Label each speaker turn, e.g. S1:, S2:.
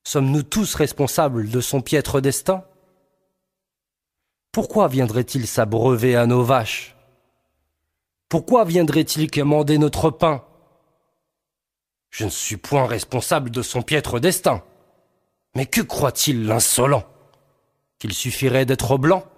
S1: Sommes-nous tous responsables de son piètre destin? Pourquoi viendrait-il s'abreuver à nos vaches? Pourquoi viendrait-il quémander notre pain? Je ne suis point responsable de son piètre destin. Mais que croit-il l'insolent? Qu'il suffirait d'être blanc?